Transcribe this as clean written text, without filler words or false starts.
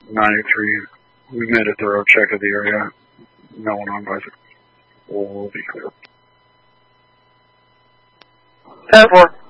983. We made a thorough check of the area. No one on bicycle. We'll be clear. 10-4.